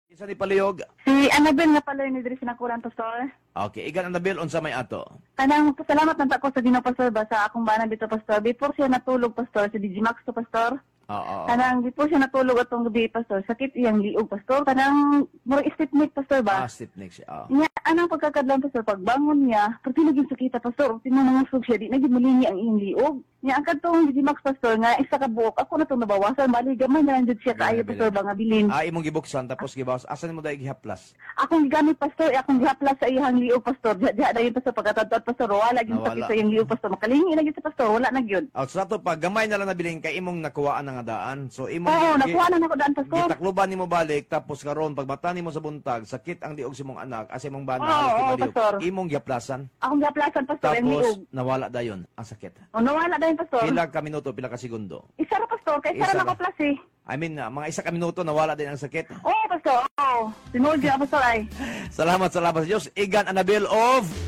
Isa ni palihog. Si Annabel nga pala ni diri sinakuran, Pastor. Okay, igan Annabel unsa may ato? Kanang pasalamat man ta ko sa Ginoo, Pastor, ba sa akong bana dito, Pastor. Before siya natulog, Pastor, si Digimax to, Pastor. Oo. Kanang before siya natulog atong gabi, Pastor, sakit iyang liog, Pastor. Kanang murag stipnik, Pastor, ba? Step next. Nya anang pagkakadlan, Pastor, pagbangon niya, pag naging sakita, Pastor, tinanangusog siya, di naging mulingi ang iyang liog. Nya ang kadtong Digimax, Pastor, nga isa ka buok, ako na itong nabawasan, bali gamay na lang jud siya kaayo, Pastor, ba nga bilin. Imong gibuksan tapos gibawas. Asan mo dahil gihaplas? Akong gigamit, Pastor, akong gihaplas sa iyang liog, Pastor. Diya dayon, Pastor, pagkatadtad, Pastor, wala gyud sakit Nawala. sa iyang liog, Pastor. Makalingi na gyud sa Pastor, wala na gyud. Sa ato pag gamay na lang nabiling kay imong nakuwaan na nga daan. So imong Oo, nakuha na nako daan, Pastor. gitakluban nimo balik tapos karon pagbata nimo sa buntag sakit ang diog sa imong anak as imong bana Oo, halos oo, maliog. Pastor. Imong gihaplasan Akong gihaplasan, Pastor, ang liog. tapos nawala dayon ang sakit. O, nawala dayon, Pastor. Pila ka minuto, pila ka segundo. Isa ra, Pastor, kay Isa isa ra ra. nako plus eh. I mean, mga isa ka minuto nawala din ang sakit. Oo, Pastor, oo. Tinuod gyud, Pastor, ay. Salamat sa Diyos. Igan Annabel of